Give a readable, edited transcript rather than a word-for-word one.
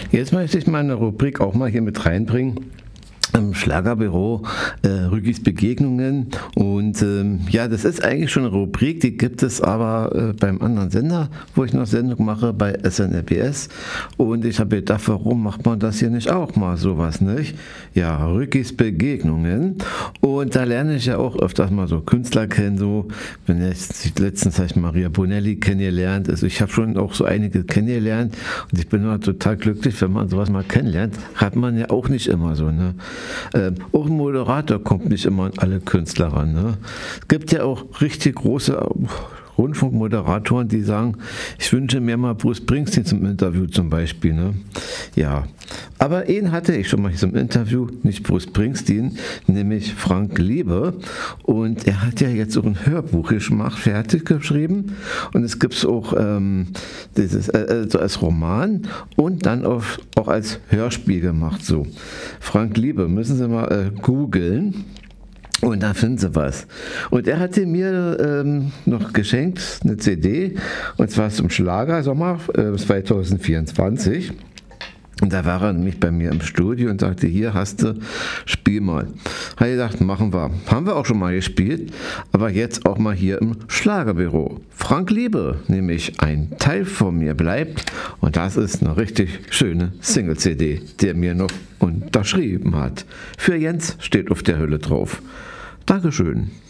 Jetzt möchte ich meine Rubrik auch mal hier mit reinbringen. Im Schlagerbüro, Rügis Begegnungen und ja, das ist eigentlich schon eine Rubrik, die gibt es aber beim anderen Sender, wo ich noch Sendung mache, bei SNRBS und ich habe gedacht, warum macht man das hier nicht auch mal sowas, nicht? Ja, Rügis Begegnungen und da lerne ich ja auch öfters mal so Künstler kennen, so, wenn jetzt letztens habe ich Maria Bonelli kennengelernt, also ich habe schon auch so einige kennengelernt und ich bin immer total glücklich, wenn man sowas mal kennenlernt, hat man ja auch nicht immer so, ne? Auch ein Moderator kommt nicht immer an alle Künstler ran. Ne? Es gibt ja auch richtig große Rundfunkmoderatoren, die sagen, ich wünsche mir mal Bruce Springsteen zum Interview zum Beispiel. Ne? Ja, aber ihn hatte ich schon mal zum Interview, nicht Bruce Springsteen, nämlich Frank Liebe. Und er hat ja jetzt auch ein Hörbuch gemacht, fertig geschrieben. Und es gibt es auch so als Roman und dann auch als Hörspiel gemacht. So. Frank Liebe, müssen Sie mal googeln. Und da finden Sie was. Und er hatte mir noch geschenkt, eine CD, und zwar zum Schlagersommer 2024. Und da war er nämlich bei mir im Studio und sagte, hier hast du, spiel mal. Habe ich gedacht, machen wir. Haben wir auch schon mal gespielt, aber jetzt auch mal hier im Schlagerbüro. Frank Liebe, nämlich ein Teil von mir bleibt. Und das ist eine richtig schöne Single-CD, die er mir noch unterschrieben hat. Für Jens steht auf der Hülle drauf. Dankeschön.